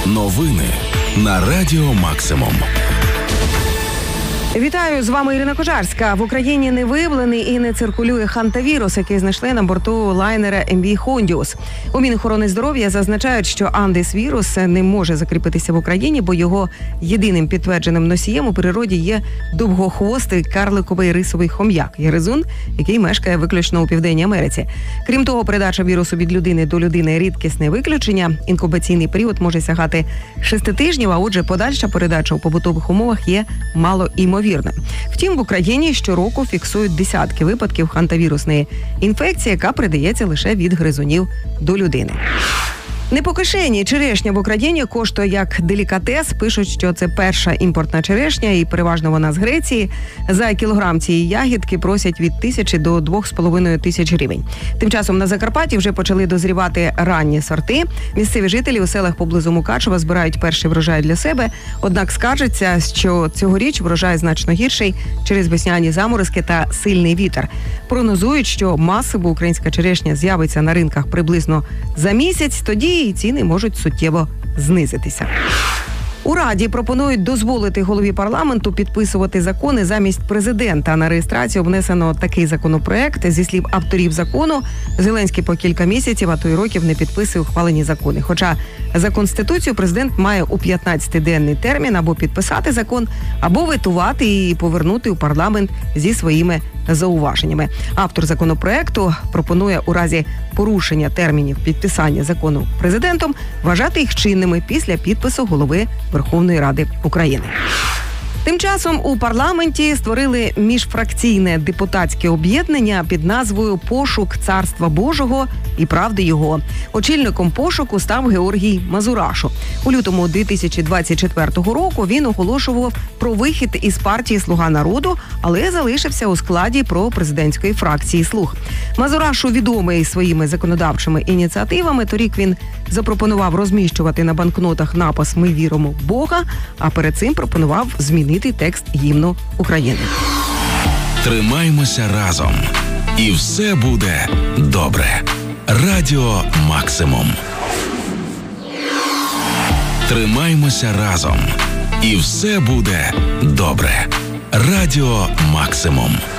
Новини на Радіо Максимум. Вітаю, з вами Ірина Кожарська. В Україні не виявлений і не циркулює хантавірус, який знайшли на борту лайнера МВ «Хондіус». У Мінохорони здоров'я зазначають, що андес-вірус не може закріпитися в Україні, бо його єдиним підтвердженим носієм у природі є довгохвостий карликовий рисовий хом'як – гризун, який мешкає виключно у Південній Америці. Крім того, передача вірусу від людини до людини – рідкісне виключення. Інкубаційний період може сягати 6 тижнів, а отже, подальша передача у побутових умовах є малоймовірною. Втім, в Україні щороку фіксують десятки випадків хантавірусної інфекції, яка передається лише від гризунів до людини. Не по кишені. Черешня в Україні коштує як делікатес. Пишуть, що це перша імпортна черешня і переважно вона з Греції. За кілограм цієї ягідки просять від 1000 до 2500 гривень. Тим часом на Закарпатті вже почали дозрівати ранні сорти. Місцеві жителі у селах поблизу Мукачева збирають перший врожай для себе. Однак скаржаться, що цьогоріч врожай значно гірший через весняні заморозки та сильний вітер. Прогнозують, що масово українська черешня з'явиться на ринках приблизно за місяць, тоді і ціни можуть суттєво знизитися. У Раді пропонують дозволити голові парламенту підписувати закони замість президента. На реєстрацію внесено такий законопроект. Зі слів авторів закону, Зеленський по кілька місяців, а то й років не підписує ухвалені закони. Хоча за Конституцією президент має у 15-денний термін або підписати закон, або ветувати і повернути у парламент зі своїми зауваженнями. Автор законопроекту пропонує у разі порушення термінів підписання закону президентом вважати їх чинними після підпису голови Верховної Ради України. Тим часом у парламенті створили міжфракційне депутатське об'єднання під назвою «Пошук Царства Божого і правди Його». Очільником пошуку став Георгій Мазурашу. У лютому 2024 року він оголошував про вихід із партії «Слуга народу», але залишився у складі пропрезидентської фракції «Слуг». Мазурашу відомий своїми законодавчими ініціативами. Торік він запропонував розміщувати на банкнотах напис «Ми віримо в Бога», а перед цим пропонував змінити текст гімну України. Тримаймося разом, і все буде добре. Радіо Максимум. Тримаймося разом, і все буде добре. Радіо Максимум.